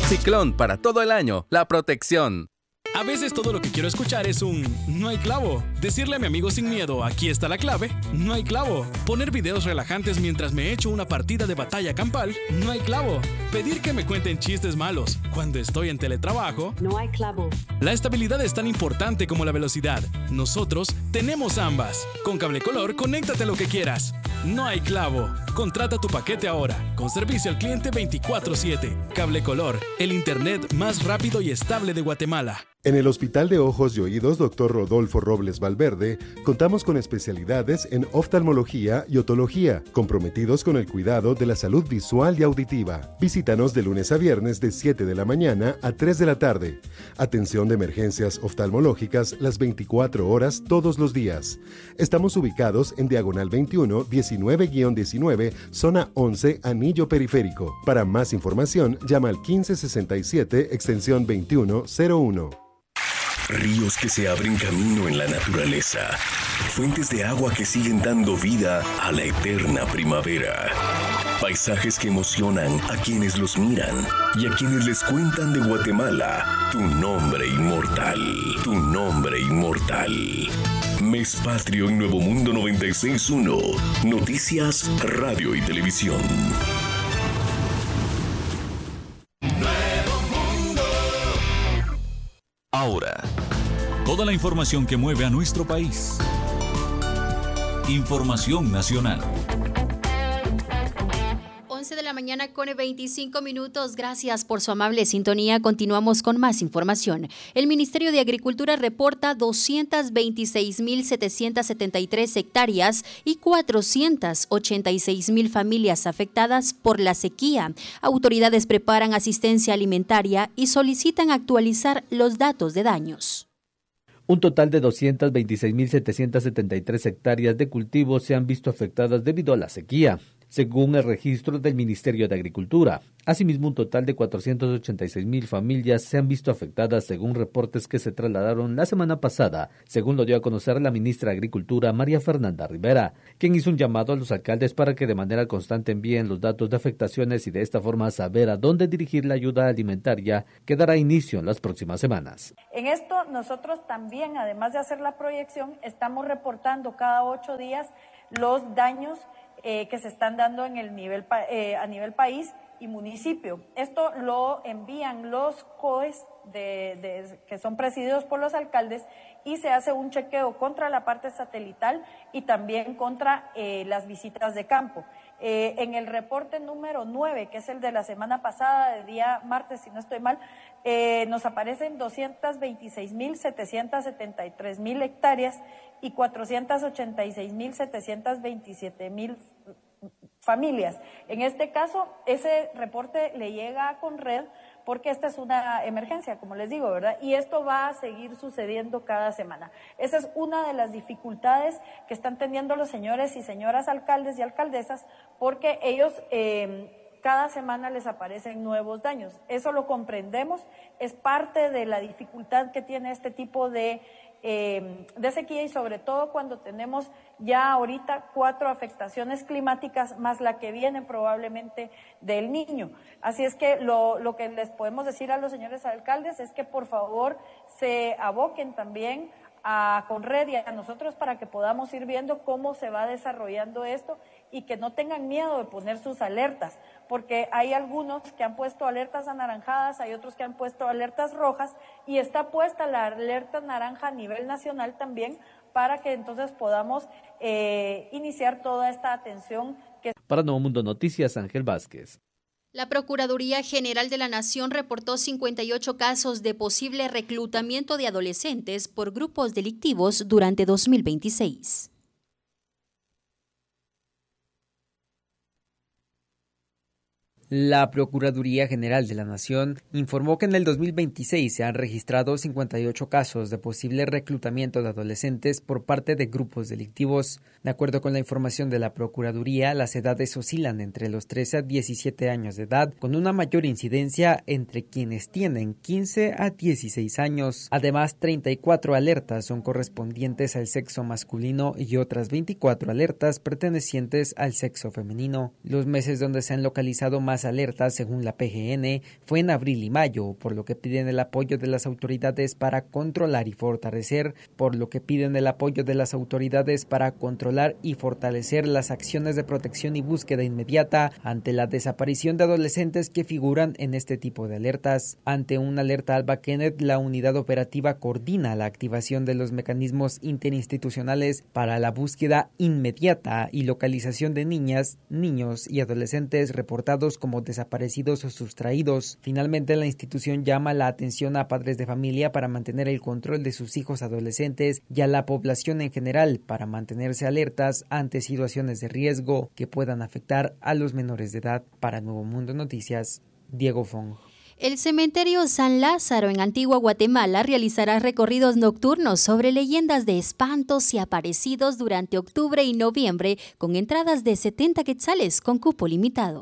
Ciclón para todo el año, la protección. A veces todo lo que quiero escuchar es un "no hay clavo". Decirle a mi amigo sin miedo, aquí está la clave, no hay clavo. Poner videos relajantes mientras me echo una partida de batalla campal, no hay clavo. Pedir que me cuenten chistes malos cuando estoy en teletrabajo, no hay clavo. La estabilidad es tan importante como la velocidad. Nosotros tenemos ambas. Con Cable Color, conéctate lo que quieras. No hay clavo. Contrata tu paquete ahora, con servicio al cliente 24/7. Cable Color, el internet más rápido y estable de Guatemala. En el Hospital de Ojos y Oídos Dr. Rodolfo Robles Valverde, contamos con especialidades en oftalmología y otología, comprometidos con el cuidado de la salud visual y auditiva. Visítanos de lunes a viernes de 7 de la mañana a 3 de la tarde. Atención de emergencias oftalmológicas las 24 horas todos los días. Estamos ubicados en Diagonal 21, 19-19, Zona 11, Anillo Periférico. Para más información, llama al 1567, extensión 2101. Ríos que se abren camino en la naturaleza. Fuentes de agua que siguen dando vida a la eterna primavera. Paisajes que emocionan a quienes los miran y a quienes les cuentan de Guatemala. Tu nombre inmortal. Tu nombre inmortal. Mes Patrio en Nuevo Mundo 96.1. Noticias, radio y televisión. Ahora, toda la información que mueve a nuestro país. Información nacional. 11 de la mañana con 25 minutos. Gracias por su amable sintonía. Continuamos con más información. El Ministerio de Agricultura reporta 226.773 hectáreas y 486.000 familias afectadas por la sequía. Autoridades preparan asistencia alimentaria y solicitan actualizar los datos de daños. Un total de 226.773 hectáreas de cultivos se han visto afectadas debido a la sequía, según el registro del Ministerio de Agricultura. Asimismo, un total de 486.000 familias se han visto afectadas según reportes que se trasladaron la semana pasada, según lo dio a conocer la ministra de Agricultura, María Fernanda Rivera, quien hizo un llamado a los alcaldes para que de manera constante envíen los datos de afectaciones y de esta forma saber a dónde dirigir la ayuda alimentaria que dará inicio en las próximas semanas. En esto nosotros también, además de hacer la proyección, estamos reportando cada 8 días los daños que se están dando en el nivel a nivel país y municipio. Esto lo envían los COEs que son presididos por los alcaldes y se hace un chequeo contra la parte satelital y también contra las visitas de campo. En el reporte número 9, que es el de la semana pasada, del día martes, si no estoy mal, nos aparecen 226.773.000 hectáreas y 486.727.000 familias. En este caso, ese reporte le llega a Conred porque esta es una emergencia, como les digo, ¿verdad? Y esto va a seguir sucediendo cada semana. Esa es una de las dificultades que están teniendo los señores y señoras alcaldes y alcaldesas, porque ellos cada semana les aparecen nuevos daños. Eso lo comprendemos, es parte de la dificultad que tiene este tipo de sequía, y sobre todo cuando tenemos ya ahorita 4 afectaciones climáticas más la que viene probablemente del Niño. Así es que lo que les podemos decir a los señores alcaldes es que por favor se aboquen también a Conred y a nosotros para que podamos ir viendo cómo se va desarrollando esto y que no tengan miedo de poner sus alertas, porque hay algunos que han puesto alertas anaranjadas, hay otros que han puesto alertas rojas y está puesta la alerta naranja a nivel nacional también para que entonces podamos iniciar toda esta atención. Para Nuevo Mundo Noticias, Ángel Vázquez. La Procuraduría General de la Nación reportó 58 casos de posible reclutamiento de adolescentes por grupos delictivos durante 2026. La Procuraduría General de la Nación informó que en el 2026 se han registrado 58 casos de posible reclutamiento de adolescentes por parte de grupos delictivos. De acuerdo con la información de la Procuraduría, las edades oscilan entre los 13 a 17 años de edad, con una mayor incidencia entre quienes tienen 15 a 16 años. Además, 34 alertas son correspondientes al sexo masculino y otras 24 alertas pertenecientes al sexo femenino. Los meses donde se han localizado más últimas alertas, según la PGN, fue en abril y mayo, por lo que piden el apoyo de las autoridades para controlar y fortalecer las acciones de protección y búsqueda inmediata ante la desaparición de adolescentes que figuran en este tipo de alertas. Ante una alerta Alba Kenneth, la unidad operativa coordina la activación de los mecanismos interinstitucionales para la búsqueda inmediata y localización de niñas, niños y adolescentes reportados como desaparecidos o sustraídos. Finalmente, la institución llama la atención a padres de familia para mantener el control de sus hijos adolescentes y a la población en general para mantenerse alertas ante situaciones de riesgo que puedan afectar a los menores de edad. Para Nuevo Mundo Noticias, Diego Fong. El cementerio San Lázaro en Antigua Guatemala realizará recorridos nocturnos sobre leyendas de espantos y aparecidos durante octubre y noviembre con entradas de 70 quetzales con cupo limitado.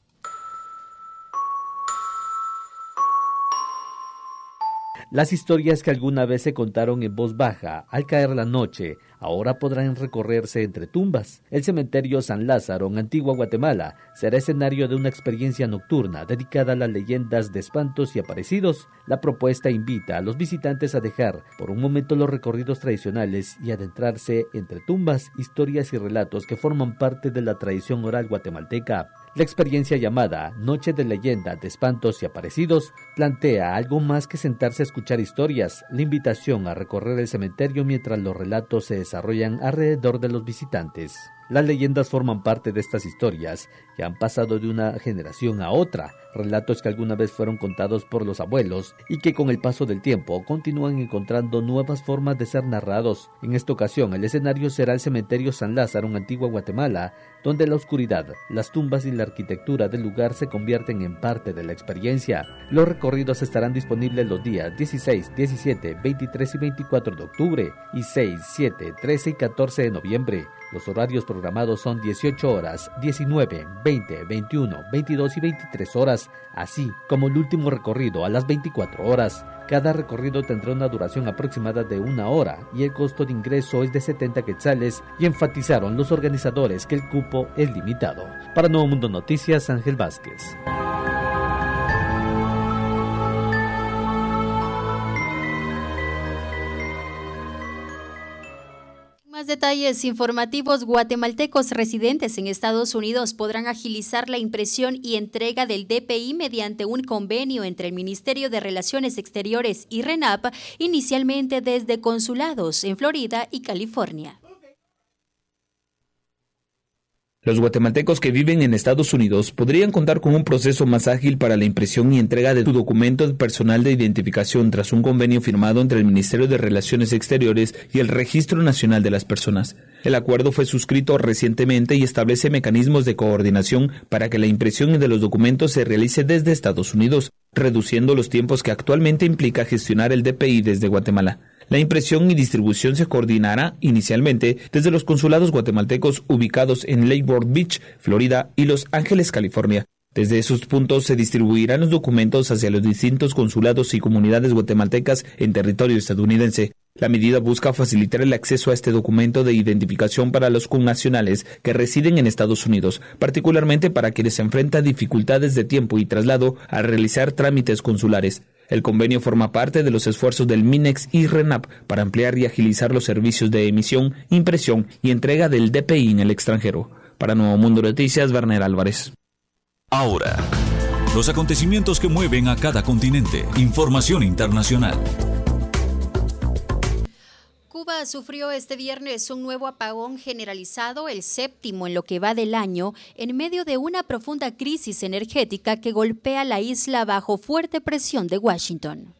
Las historias que alguna vez se contaron en voz baja al caer la noche, ahora podrán recorrerse entre tumbas. El cementerio San Lázaro en Antigua Guatemala será escenario de una experiencia nocturna dedicada a las leyendas de espantos y aparecidos. La propuesta invita a los visitantes a dejar por un momento los recorridos tradicionales y adentrarse entre tumbas, historias y relatos que forman parte de la tradición oral guatemalteca. La experiencia llamada Noche de Leyenda de Espantos y Aparecidos plantea algo más que sentarse a escuchar historias, la invitación a recorrer el cementerio mientras los relatos se desarrollan alrededor de los visitantes. Las leyendas forman parte de estas historias que han pasado de una generación a otra, relatos que alguna vez fueron contados por los abuelos y que con el paso del tiempo continúan encontrando nuevas formas de ser narrados. En esta ocasión, el escenario será el cementerio San Lázaro en Antigua Guatemala, donde la oscuridad, las tumbas y la arquitectura del lugar se convierten en parte de la experiencia. Los recorridos estarán disponibles los días 16, 17, 23 y 24 de octubre y 6, 7, 13 y 14 de noviembre. Los horarios programados son 18 horas, 19, 20, 21, 22 y 23 horas, así como el último recorrido a las 24 horas. Cada recorrido tendrá una duración aproximada de 1 hora y el costo de ingreso es de 70 quetzales y enfatizaron los organizadores que el cupo es limitado. Para Nuevo Mundo Noticias, Ángel Vázquez. Más detalles informativos. Guatemaltecos residentes en Estados Unidos podrán agilizar la impresión y entrega del DPI mediante un convenio entre el Ministerio de Relaciones Exteriores y RENAP, inicialmente desde consulados en Florida y California. Los guatemaltecos que viven en Estados Unidos podrían contar con un proceso más ágil para la impresión y entrega de su documento personal de identificación tras un convenio firmado entre el Ministerio de Relaciones Exteriores y el Registro Nacional de las Personas. El acuerdo fue suscrito recientemente y establece mecanismos de coordinación para que la impresión de los documentos se realice desde Estados Unidos, reduciendo los tiempos que actualmente implica gestionar el DPI desde Guatemala. La impresión y distribución se coordinará inicialmente desde los consulados guatemaltecos ubicados en Lake Worth Beach, Florida y Los Ángeles, California. Desde esos puntos se distribuirán los documentos hacia los distintos consulados y comunidades guatemaltecas en territorio estadounidense. La medida busca facilitar el acceso a este documento de identificación para los connacionales que residen en Estados Unidos, particularmente para quienes enfrentan dificultades de tiempo y traslado al realizar trámites consulares. El convenio forma parte de los esfuerzos del MINEX y RENAP para ampliar y agilizar los servicios de emisión, impresión y entrega del DPI en el extranjero. Para Nuevo Mundo Noticias, Werner Álvarez. Ahora, los acontecimientos que mueven a cada continente. Información internacional. Cuba sufrió este viernes un nuevo apagón generalizado, el 7º en lo que va del año, en medio de una profunda crisis energética que golpea la isla bajo fuerte presión de Washington.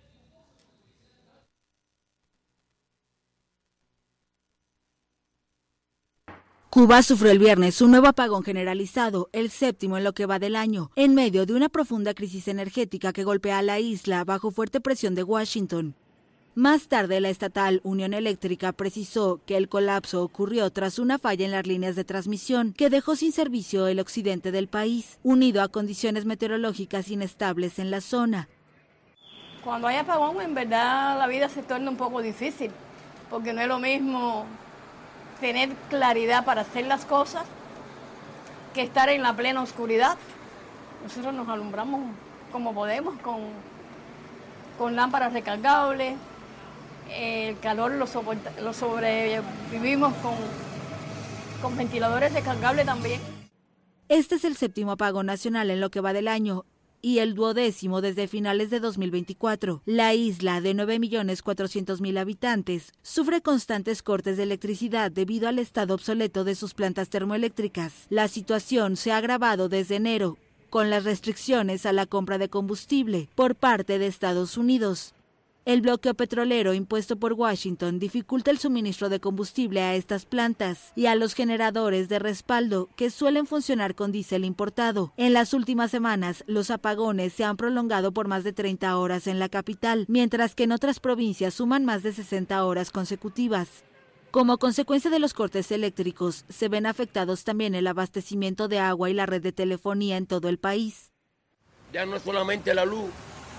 Cuba sufrió el viernes un nuevo apagón generalizado, el 7º en lo que va del año, en medio de una profunda crisis energética que golpea a la isla bajo fuerte presión de Washington. Más tarde, la estatal Unión Eléctrica precisó que el colapso ocurrió tras una falla en las líneas de transmisión que dejó sin servicio el occidente del país, unido a condiciones meteorológicas inestables en la zona. Cuando hay apagón, en verdad la vida se torna un poco difícil, porque no es lo mismo tener claridad para hacer las cosas que estar en la plena oscuridad. Nosotros nos alumbramos como podemos, con lámparas recargables. El calor lo sobrevivimos con ventiladores recargables también. Este es el 7º apagón nacional en lo que va del año y el 12º desde finales de 2024. La isla, de 9.400.000 habitantes, sufre constantes cortes de electricidad debido al estado obsoleto de sus plantas termoeléctricas. La situación se ha agravado desde enero, con las restricciones a la compra de combustible por parte de Estados Unidos. El bloqueo petrolero impuesto por Washington dificulta el suministro de combustible a estas plantas y a los generadores de respaldo que suelen funcionar con diésel importado. En las últimas semanas, los apagones se han prolongado por más de 30 horas en la capital, mientras que en otras provincias suman más de 60 horas consecutivas. Como consecuencia de los cortes eléctricos, se ven afectados también el abastecimiento de agua y la red de telefonía en todo el país. Ya no es solamente la luz.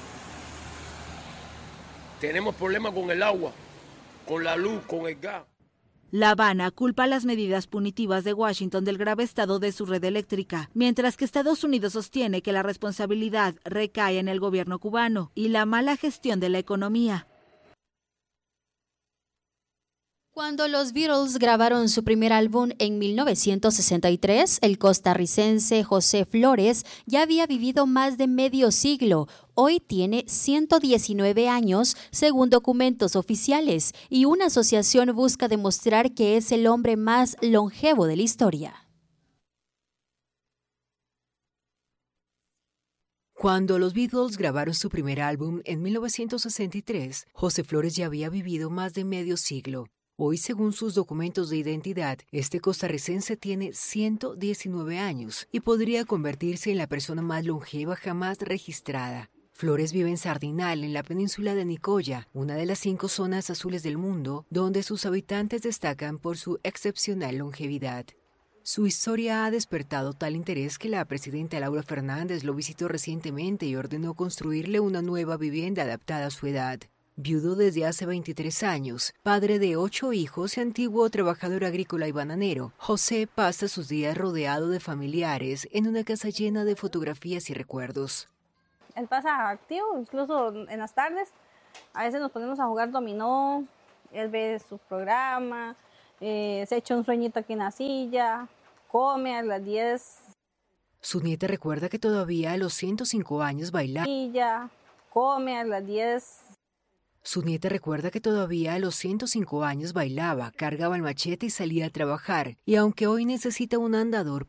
Tenemos problemas con el agua, con la luz, con el gas. La Habana culpa las medidas punitivas de Washington del grave estado de su red eléctrica, mientras que Estados Unidos sostiene que la responsabilidad recae en el gobierno cubano y la mala gestión de la economía. Cuando los Beatles grabaron su primer álbum en 1963, el costarricense José Flores ya había vivido más de medio siglo. Hoy tiene 119 años, según documentos oficiales, y una asociación busca demostrar que es el hombre más longevo de la historia. Cuando los Beatles grabaron su primer álbum en 1963, José Flores ya había vivido más de medio siglo. Hoy, según sus documentos de identidad, este costarricense tiene 119 años y podría convertirse en la persona más longeva jamás registrada. Flores vive en Sardinal, en la península de Nicoya, una de las 5 zonas azules del mundo, donde sus habitantes destacan por su excepcional longevidad. Su historia ha despertado tal interés que la presidenta Laura Fernández lo visitó recientemente y ordenó construirle una nueva vivienda adaptada a su edad. Viudo desde hace 23 años, padre de 8 hijos y antiguo trabajador agrícola y bananero, José pasa sus días rodeado de familiares en una casa llena de fotografías y recuerdos. Él pasa activo, incluso en las tardes. A veces nos ponemos a jugar dominó, él ve su programa, se echa un sueñito aquí en la silla, come a las 10. Su nieta recuerda que todavía a los 105 años bailaba. Come a las 10. Su nieta recuerda que todavía a los 105 años bailaba, cargaba el machete y salía a trabajar, y aunque hoy necesita un andador